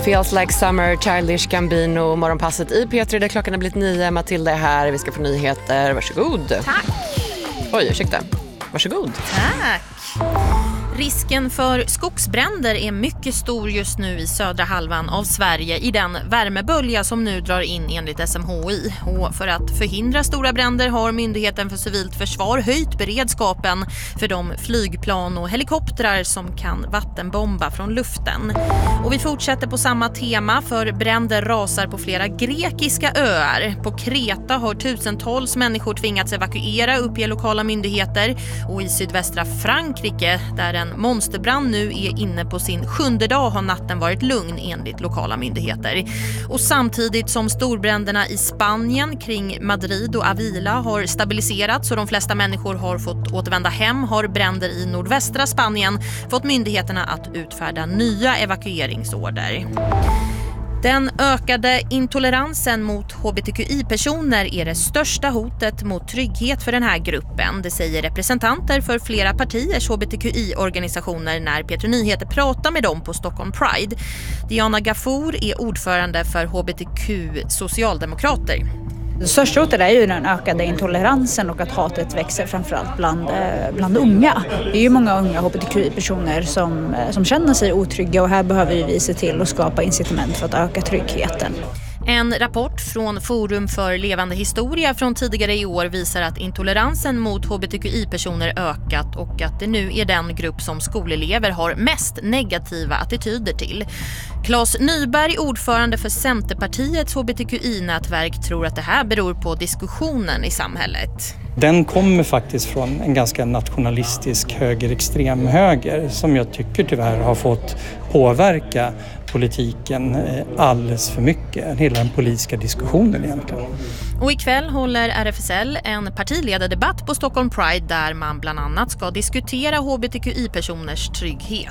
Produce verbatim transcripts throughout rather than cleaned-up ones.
Feels like summer, Childish Gambino, morgonpasset i P tre där klockan har blivit nio. Matilda är här, vi ska få nyheter. Varsågod. Tack. Oj, ursäkta. Varsågod. Tack. Risken för skogsbränder är mycket stor just nu i södra halvan av Sverige i den värmebölja som nu drar in enligt S M H I. Och för att förhindra stora bränder har Myndigheten för civilt försvar höjt beredskapen för de flygplan och helikoptrar som kan vattenbomba från luften. Och vi fortsätter på samma tema, för bränder rasar på flera grekiska öar. På Kreta har tusentals människor tvingats evakuera, uppger lokala myndigheter. Och i sydvästra Frankrike, där en monsterbrand nu är inne på sin sjunde dag, har natten varit lugn enligt lokala myndigheter. Och samtidigt som storbränderna i Spanien kring Madrid och Avila har stabiliserats och de flesta människor har fått återvända hem, har bränder i nordvästra Spanien fått myndigheterna att utfärda nya evakueringsorder. Den ökade intoleransen mot H B T Q I-personer är det största hotet mot trygghet för den här gruppen. Det säger representanter för flera partiers H B T Q I-organisationer när P tre Nyheter pratar med dem på Stockholm Pride. Diana Gafour är ordförande för H B T Q Socialdemokrater. Det största hotet är ju den ökade intoleransen och att hatet växer framförallt bland, bland unga. Det är ju många unga H B T Q I-personer som, som känner sig otrygga, och här behöver vi se till att skapa incitament för att öka tryggheten. En rapport från Forum för levande historia från tidigare i år visar att intoleransen mot H B T Q I-personer ökat och att det nu är den grupp som skolelever har mest negativa attityder till. Claes Nyberg, ordförande för Centerpartiets H B T Q I-nätverk, tror att det här beror på diskussionen i samhället. Den kommer faktiskt från en ganska nationalistisk högerextrem höger som jag tycker tyvärr har fått påverka politiken alldeles för mycket, hela den politiska diskussionen egentligen. Och ikväll håller R F S L en partiledardebatt på Stockholm Pride där man bland annat ska diskutera H B T Q I-personers trygghet.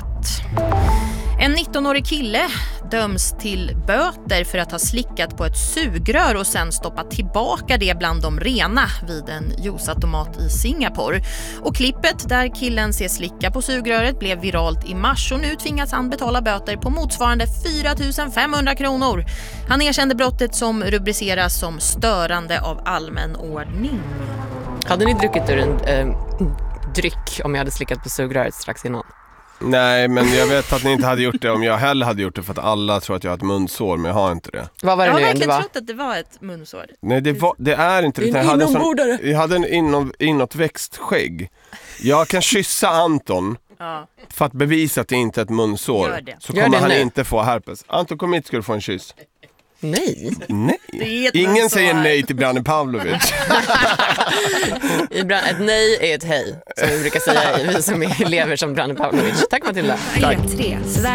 En nittonårig kille döms till böter för att ha slickat på ett sugrör och sen stoppat tillbaka det bland de rena vid en juiceautomat i Singapore. Och klippet där killen ser slicka på sugröret blev viralt i mars, och nu tvingas han betala böter på motsvarande fyra tusen femhundra kronor. Han erkände brottet som rubriceras som störande av allmän ordning. Hade ni druckit ur en äh, dryck om jag hade slickat på sugröret strax innan? Nej, men jag vet att ni inte hade gjort det om jag heller hade gjort det, för att alla tror att jag har ett munsår, men jag har inte det. Vad var det jag nu? har verkligen det var... trott att det var ett munsår. Nej, det, var, det är inte det. Det är en jag, hade inombordare. sån, jag hade en inom, inåtväxt skägg. Jag kan kyssa Anton Ja. för att bevisa att det inte är ett munsår. Gör det. Så Gör kommer det han nu. inte få herpes. Anton, kom hit, ska du få en kyss. Nej. Nej. är ett Ingen munsår. säger nej till Branne Pavlovic. I brand... Ett nej är ett hej, som vi brukar säga, vi som är elever som Branne Pavlovic. Tack Matilda. Tack. P tre.